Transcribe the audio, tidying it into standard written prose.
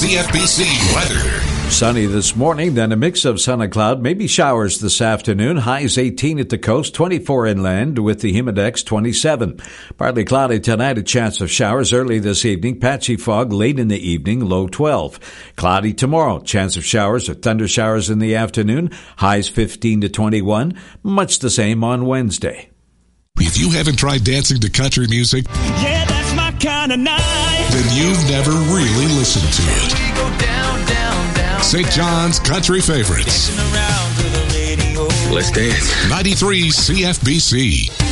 CFBC weather. Sunny this morning, then a mix of sun and cloud, maybe showers this afternoon. Highs 18 at the coast, 24 inland with the humidex 27. Partly cloudy tonight, a chance of showers early this evening. Patchy fog late in the evening, low 12. Cloudy tomorrow, chance of showers or thunder showers in the afternoon. Highs 15 to 21. Much the same on Wednesday. If you haven't tried dancing to country music, yeah, that's my kind of night, then you've never really listened to it. St. John's Country Favorites. Let's dance. 93 CFBC.